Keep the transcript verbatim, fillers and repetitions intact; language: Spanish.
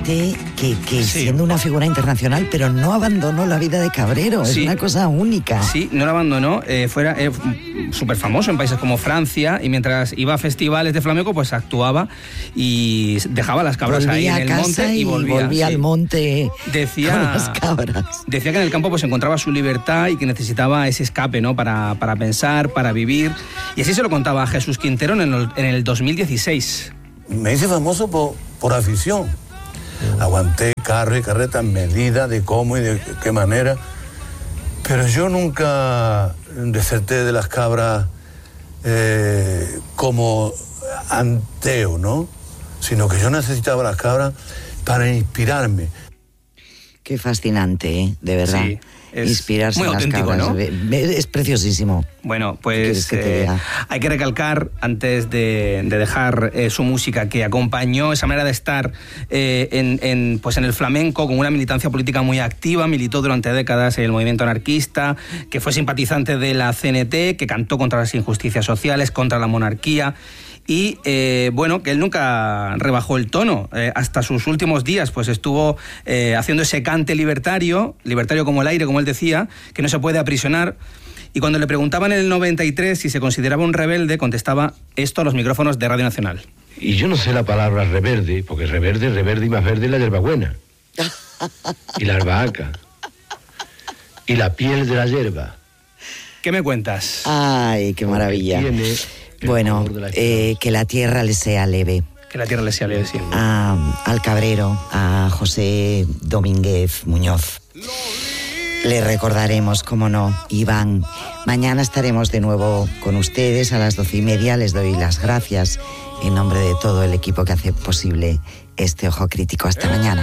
Fíjate que, que Sí. siendo una figura internacional, pero no abandonó la vida de cabrero, Sí. es una cosa única. Sí, no lo abandonó, eh, fuera eh, súper famoso en países como Francia, y mientras iba a festivales de flamenco, pues actuaba y dejaba las cabras ahí Volvía en a el casa monte y y volvía, volvía sí. al monte Decía, con las cabras. decía que en el campo pues encontraba su libertad y que necesitaba ese escape, ¿no? Para, para pensar, para vivir. Y así se lo contaba a Jesús Quintero en el, en el dos mil dieciséis. Me hice famoso por, por afición. Aguanté carro y carreta en medida de cómo y de qué manera. Pero yo nunca deserté de las cabras eh, como anteo, ¿no? Sino que yo necesitaba las cabras para inspirarme. Qué fascinante, ¿eh? De verdad. Sí, es Inspirarse muy en las auténtico, cabras. ¿no? Ve- Es preciosísimo. Bueno, ¿Qué pues quieres que te eh, diga? hay que recalcar, antes de, de dejar eh, su música, que acompañó esa manera de estar eh, en, en, pues en el flamenco con una militancia política muy activa, militó durante décadas en el movimiento anarquista, que fue simpatizante de la C N T, que cantó contra las injusticias sociales, contra la monarquía. Y eh, bueno, que él nunca rebajó el tono, eh, hasta sus últimos días pues estuvo eh, haciendo ese cante libertario, libertario como el aire, como él decía, que no se puede aprisionar. Y cuando le preguntaban en el noventa y tres si se consideraba un rebelde, contestaba esto a los micrófonos de Radio Nacional. Y yo no sé la palabra reverde, porque reverde, reverde y más verde es la hierbabuena. Y la albahaca. Y la piel de la hierba. ¿Qué me cuentas? Ay, qué maravilla. Tiene el Bueno, color de la eh, que la tierra le sea leve. Que la tierra le sea leve, sí. A, al cabrero, a José Domínguez Muñoz. Le recordaremos, como no, Iván. Mañana estaremos de nuevo con ustedes a las doce y media. Les doy las gracias en nombre de todo el equipo que hace posible este Ojo Crítico. Hasta mañana.